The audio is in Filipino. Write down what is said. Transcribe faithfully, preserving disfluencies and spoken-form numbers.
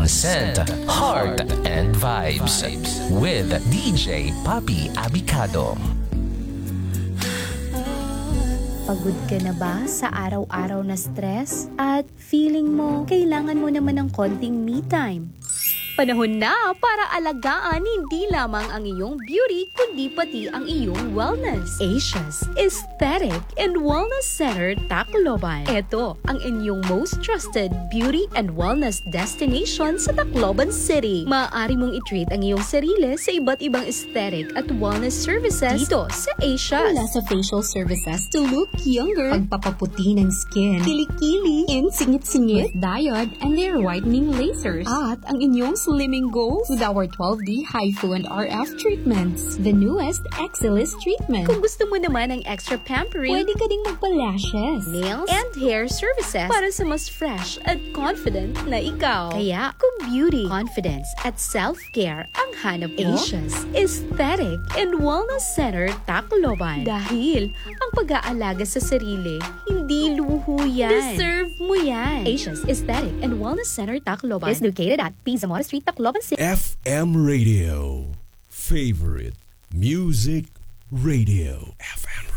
ang scent, heart, and vibes with D J Papi Abicado. Pagod ka na ba sa araw-araw na stress? At feeling mo, kailangan mo naman ng konting me time? Panahon na para alagaan hindi lamang ang iyong beauty, kundi pati ang iyong wellness. Asia's Aesthetic and Wellness Center, Tacloban. Ito ang inyong most trusted beauty and wellness destination sa Tacloban City. Maaari mong i-treat ang iyong sarili sa iba't ibang aesthetic at wellness services dito sa Asia's. Mula sa facial services to look younger, pagpapaputi ng skin, kilikili, and singit-singit, diode and hair whitening lasers, at ang inyong slimming goals with our twelve D HIFU and R F treatments, the newest Exilis treatment. Kung gusto mo naman ng extra pampering, Pwede ka ding magpa-lashes, nails, and hair services para sa mas fresh at confident na ikaw. Kaya, kung beauty, confidence, at self-care ang hanap mo, Asia's Aesthetic and Wellness Center, Tacloban. Dahil ang pag-aalaga sa sarili, hindi luho yan. Deserve mo yan. Asia's Aesthetic and Wellness Center, Tacloban is located at P. Zamora Street, Tacloban City. F M Radio. Favorite Music Radio. F M